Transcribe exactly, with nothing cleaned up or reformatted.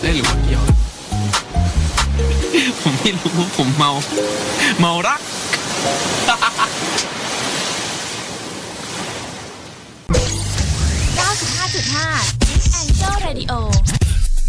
ได้หรือว่าเกี่ยวผมไม่รู้ผมเมาเมารักเก้าสิบห้าจุดห้า Angel Radio